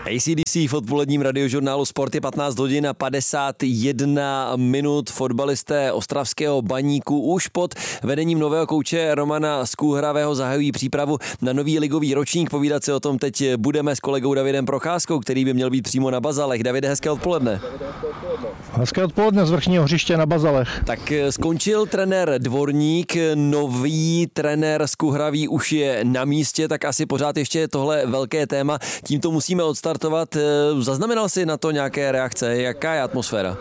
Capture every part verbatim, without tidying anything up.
A C D C v odpoledním radiožurnálu Sport je patnáct hodin a padesát jedna minut. Fotbalisté ostravského Baníku už pod vedením nového kouče Romana Skúhravého zahajují přípravu na nový ligový ročník. Povídat si o tom teď budeme s kolegou Davidem Procházkou, který by měl být přímo na Bazalech. Davide, hezké odpoledne. Hezké odpoledne z vrchního hřiště na Bazalech. Tak skončil trenér Dvorník, nový trenér Skúhravý už je na místě, tak asi pořád ještě tohle velké téma. Tímto musíme odstartovat. Zaznamenal jsi na to nějaké reakce? Jaká je atmosféra?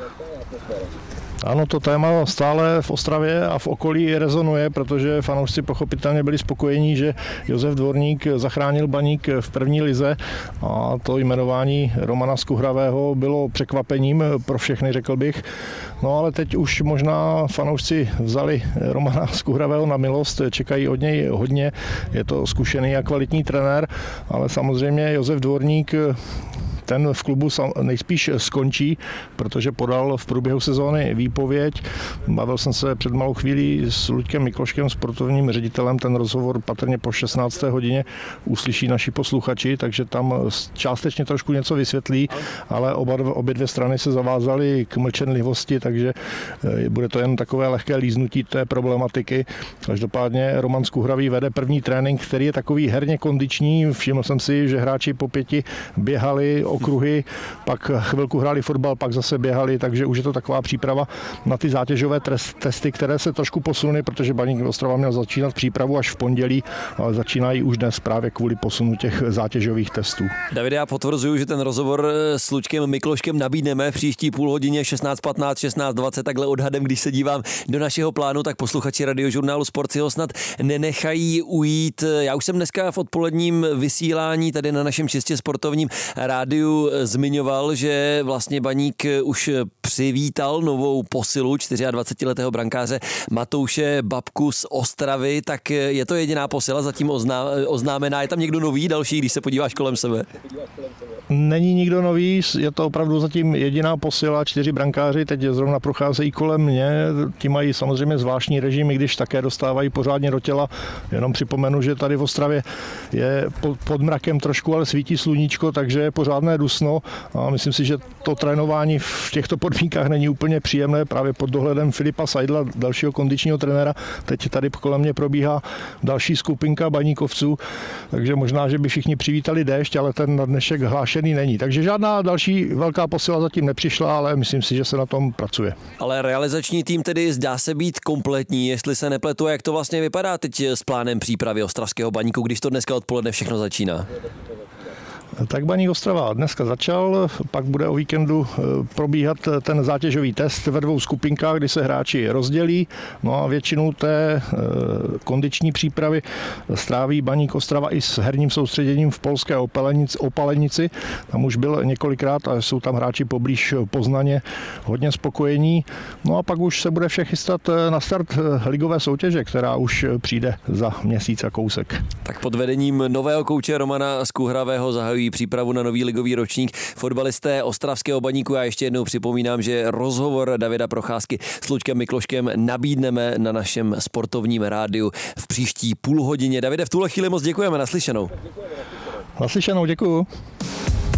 Ano, to téma stále v Ostravě a v okolí rezonuje, protože fanoušci pochopitelně byli spokojení, že Josef Dvorník zachránil Baník v první lize a to jmenování Romana Skúhravého bylo překvapením pro všechny, řekl bych. No ale teď už možná fanoušci vzali Romana Skúhravého na milost, čekají od něj hodně, je to zkušený a kvalitní trenér, ale samozřejmě Josef Dvorník ten v klubu nejspíš skončí, protože podal v průběhu sezóny výpověď. Bavil jsem se před malou chvílí s Luďkem Mikloškem, sportovním ředitelem. Ten rozhovor patrně po šestnácté hodině uslyší naši posluchači, takže tam částečně trošku něco vysvětlí, ale oba, obě dvě strany se zavázaly k mlčenlivosti, takže bude to jen takové lehké líznutí té problematiky. Každopádně Roman Skúhravý vede první trénink, který je takový herně kondiční. Všiml jsem si, že hráči po pěti běhali okruhy, pak chvilku hráli fotbal, pak zase běhali, takže už je to taková příprava na ty zátěžové testy, které se trošku posunuly, protože Baník Ostrava měl začínat přípravu až v pondělí, ale začínají už dnes právě kvůli posunu těch zátěžových testů. Davide, já potvrzuju, že ten rozhovor s Luďkem Mikloškem nabídneme v příští půl hodině šestnáct patnáct, šestnáct dvacet, takhle odhadem, když se dívám do našeho plánu, tak posluchači radiožurnálu Sport si ho snad nenechají ujít. Já už jsem dneska v odpoledním vysílání tady na našem čistě sportovním rádiu zmiňoval, že vlastně Baník už přivítal novou posilu dvacetičtyřletého brankáře Matouše Babku z Ostravy, tak je to jediná posila zatím ozná, oznámená. Je tam někdo nový, další, když se podíváš kolem sebe? Není nikdo nový, je to opravdu zatím jediná posila, čtyři brankáři, teď zrovna procházejí kolem mě, ti mají samozřejmě zvláštní režim, i když také dostávají pořádně do těla. Jenom připomenu, že tady v Ostravě je pod mrakem trošku, ale svítí sluníčko, takže je pořádné dusno a myslím si, že to trénování v těchto podmínkách není úplně příjemné, právě pod dohledem Filipa Seidla, dalšího kondičního trenéra. Teď tady kolem mě probíhá další skupinka baníkovců, takže možná, že by všichni přivítali déšť, ale ten na dnešek hlášený není. Takže žádná další velká posila zatím nepřišla, ale myslím si, že se na tom pracuje. Ale realizační tým tedy zdá se být kompletní, jestli se nepletu, jak to vlastně vypadá teď s plánem přípravy ostravského Baníku, když to dneska odpoledne všechno začíná? Tak Baník Ostrava dneska začal, pak bude o víkendu probíhat ten zátěžový test ve dvou skupinkách, kdy se hráči rozdělí. No a většinu té kondiční přípravy stráví Baník Ostrava i s herním soustředěním v polské Opalenici. Tam už byl několikrát a jsou tam hráči poblíž Poznaně hodně spokojení. No a pak už se bude vše chystat na start ligové soutěže, která už přijde za měsíc a kousek. Tak pod vedením nového kouče Romana Skúhravého zahajují přípravu na nový ligový ročník fotbalisté ostravského Baníku. Já ještě jednou připomínám, že rozhovor Davida Procházky s Luďkem Mikloškem nabídneme na našem sportovním rádiu v příští půl hodině. Davide, v tuhle chvíli moc děkujeme, naslyšenou. Naslyšenou, děkuju.